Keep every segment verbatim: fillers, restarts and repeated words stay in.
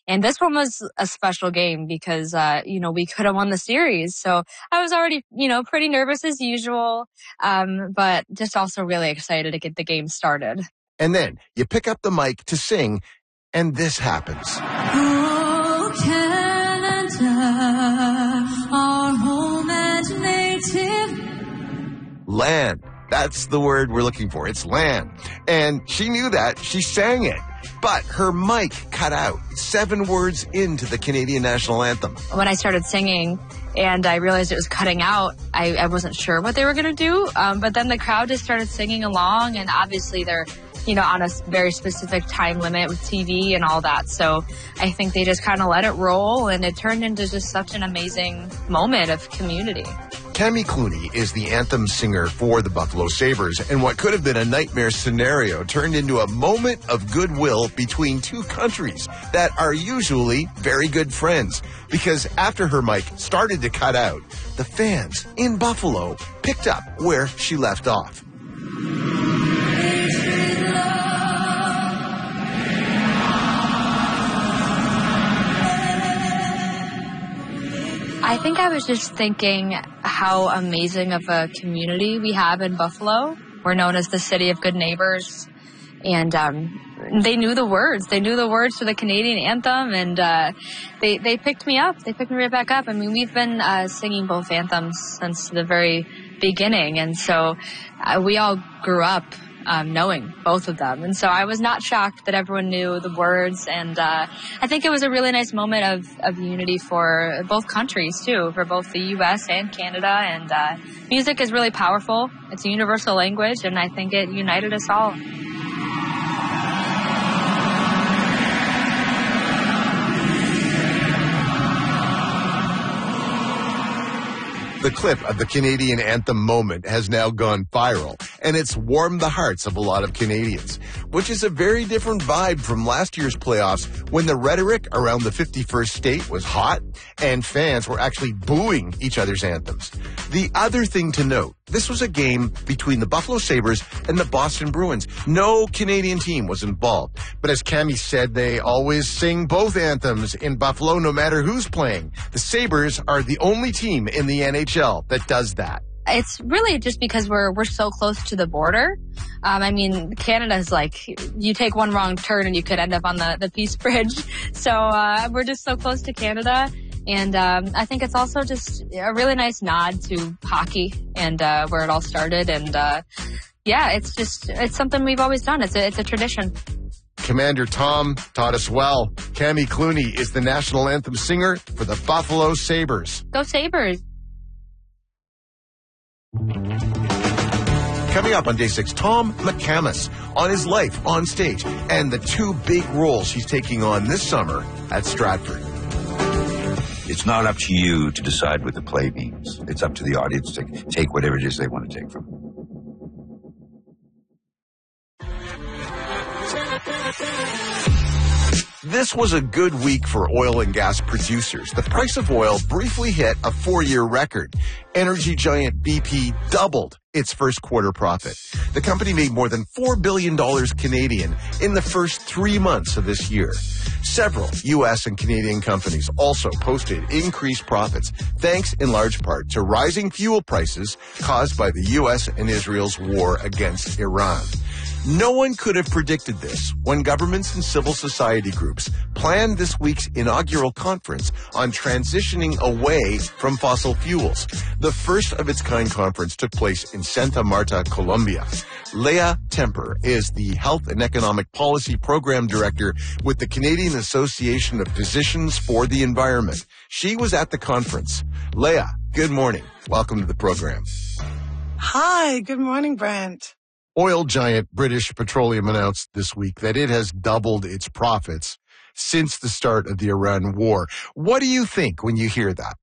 And this one was a special game because, uh, you know, we could have won the series. So I was already, you know, pretty nervous as usual, um, but just also really excited to get the game started. And then you pick up the mic to sing, and this happens. Oh, Canada, our home and native. Land. That's the word we're looking for. It's land. And she knew that. She sang it. But her mic cut out seven words into the Canadian national anthem. When I started singing and I realized it was cutting out, I, I wasn't sure what they were going to do. Um, but then the crowd just started singing along, and obviously they're, you know, on a very specific time limit with T V and all that. So I think they just kind of let it roll, and it turned into just such an amazing moment of community. Cami Clooney is the anthem singer for the Buffalo Sabres, and what could have been a nightmare scenario turned into a moment of goodwill between two countries that are usually very good friends. Because after her mic started to cut out, the fans in Buffalo picked up where she left off. I think I was just thinking how amazing of a community we have in Buffalo. We're known as the city of good neighbors, and um, they knew the words. They knew the words to the Canadian anthem, and uh, they they picked me up. They picked me right back up. I mean, we've been uh, singing both anthems since the very beginning, and so uh, we all grew up Um, knowing both of them. And so I was not shocked that everyone knew the words. And uh, I think it was a really nice moment of, of unity for both countries, too, for both the U S and Canada. And uh, music is really powerful. It's a universal language, and I think it united us all. The clip of the Canadian anthem moment has now gone viral, and it's warmed the hearts of a lot of Canadians, which is a very different vibe from last year's playoffs when the rhetoric around the fifty-first state was hot and fans were actually booing each other's anthems. The other thing to note, this was a game between the Buffalo Sabres and the Boston Bruins. No Canadian team was involved. But as Cami said, they always sing both anthems in Buffalo, no matter who's playing. The Sabres are the only team in the N H L that does that. It's really just because we're we're so close to the border. Um, I mean, Canada's like, you take one wrong turn and you could end up on the, the Peace Bridge. So uh, we're just so close to Canada. And um, I think it's also just a really nice nod to hockey and uh, where it all started. And uh, yeah, it's just, it's something we've always done. It's a, it's a tradition. Commander Tom taught us well. Cami Clooney is the national anthem singer for the Buffalo Sabres. Go Sabres. Coming up on Day six, Tom McCamus on his life on stage and the two big roles he's taking on this summer at Stratford. It's not up to you to decide what the play means. It's up to the audience to take whatever it is they want to take from it. This was a good week for oil and gas producers. The price of oil briefly hit a four-year record. Energy giant B P doubled its first quarter profit. The company made more than four billion dollars Canadian in the first three months of this year. Several U S and Canadian companies also posted increased profits, thanks in large part to rising fuel prices caused by the U S and Israel's war against Iran. No one could have predicted this when governments and civil society groups planned this week's inaugural conference on transitioning away from fossil fuels. The first of its kind conference took place in Santa Marta, Colombia. Leah Temper is the Health and Economic Policy Program Director with the Canadian Association of Physicians for the Environment. She was at the conference. Leah, good morning. Welcome to the program. Hi, good morning, Brent. Oil giant British Petroleum announced this week that it has doubled its profits since the start of the Iran war. What do you think when you hear that?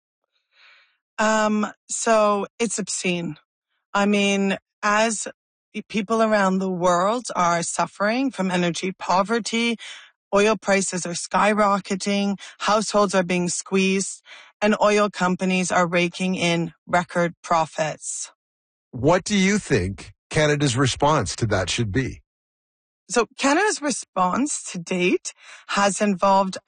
Um, so it's obscene. I mean, as people around the world are suffering from energy poverty, oil prices are skyrocketing, households are being squeezed, and oil companies are raking in record profits. What do you think Canada's response to that should be? So Canada's response to date has involved